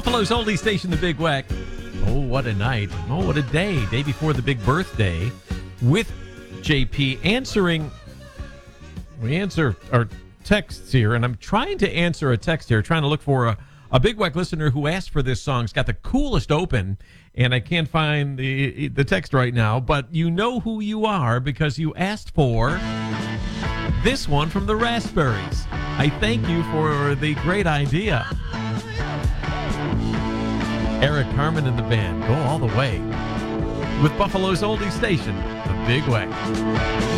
Buffalo's oldie station, the Big Weck. Oh, what a night. Oh, what a day. Day before the big birthday with JP answering. We answer our texts here, and I'm trying to answer a text here, trying to look for a Big Weck listener who asked for this song. It's got the coolest open, and I can't find the text right now, but you know who you are because you asked for this one from the Raspberries. I thank you for the great idea. Eric Carmen and the band go all the way with Buffalo's oldie station, the Big Weck.